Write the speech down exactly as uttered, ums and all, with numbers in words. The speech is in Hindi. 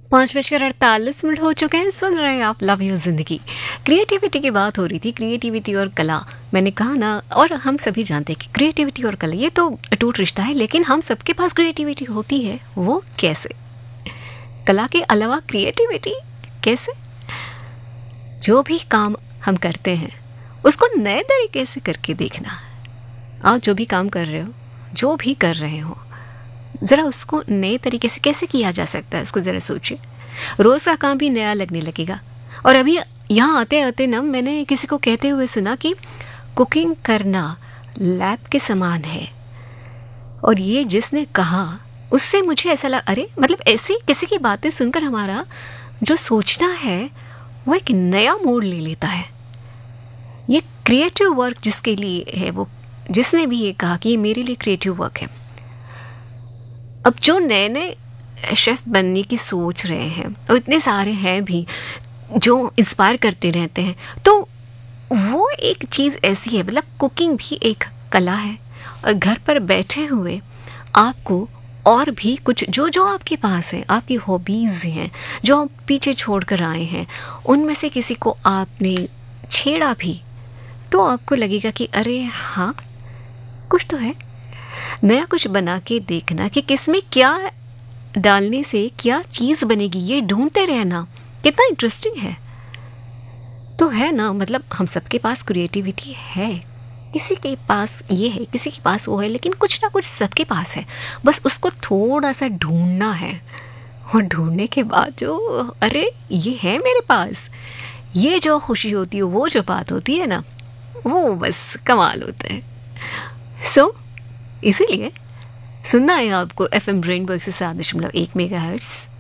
पाँच बजकर अड़तालीस मिनट हो चुके हैं। सुन रहे हैं आप लव यू जिंदगी। क्रिएटिविटी की बात हो रही थी, क्रिएटिविटी और कला। मैंने कहा ना, और हम सभी जानते हैं कि क्रिएटिविटी और कला ये तो अटूट रिश्ता है, लेकिन हम सबके पास क्रिएटिविटी होती है, वो कैसे? कला के अलावा क्रिएटिविटी कैसे? जो भी काम हम करते हैं उसको नए तरीके से करके देखना। आप जो भी काम कर रहे हो, जो भी कर रहे हो, ज़रा उसको नए तरीके से कैसे किया जा सकता है, उसको ज़रा सोचिए। रोज़ का काम भी नया लगने लगेगा। और अभी यहाँ आते आते ना मैंने किसी को कहते हुए सुना कि कुकिंग करना लैब के समान है। और ये जिसने कहा उससे मुझे ऐसा लगा, अरे मतलब ऐसी किसी की बातें सुनकर हमारा जो सोचना है वो एक नया मोड़ ले लेता है। ये क्रिएटिव वर्क जिसके लिए है, वो जिसने भी ये कहा कि ये मेरे लिए क्रिएटिव वर्क है। अब जो नए नए शेफ़ बनने की सोच रहे हैं, और इतने सारे हैं भी जो इंस्पायर करते रहते हैं, तो वो एक चीज़ ऐसी है, मतलब कुकिंग भी एक कला है। और घर पर बैठे हुए आपको और भी कुछ जो जो आपके पास है, आपकी हॉबीज़ हैं जो आप पीछे छोड़ कर आए हैं, उनमें से किसी को आपने छेड़ा भी तो आपको लगेगा कि अरे हाँ, कुछ तो है। नया कुछ बना के देखना कि किसमें क्या डालने से क्या चीज़ बनेगी, ये ढूंढते रहना कितना इंटरेस्टिंग है। तो है ना, मतलब हम सबके पास क्रिएटिविटी है, किसी के पास ये है, किसी के पास वो है, लेकिन कुछ ना कुछ सबके पास है। बस उसको थोड़ा सा ढूंढना है, और ढूंढने के बाद जो अरे ये है मेरे पास, ये जो खुशी होती है, वो जो बात होती है ना, वो बस कमाल होता है। सो so, इसीलिए सुनना है आपको एफ एम रेनबो एक सौ सात दशमलव एक मेगा हर्ट्स।